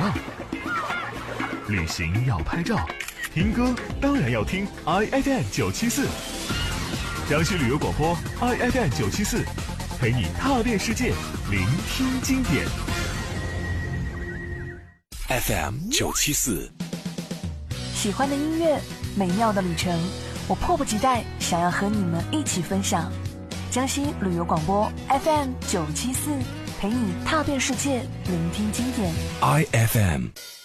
道。旅行要拍照，听歌当然要听 IFM 974，江西旅游广播 IFM 974，陪你踏遍世界，聆听经典。 FM 974， 喜欢的音乐，美妙的旅程，我迫不及待想要和你们一起分享。江西旅游广播 FM 974，陪你踏遍世界，聆听经典。 IFM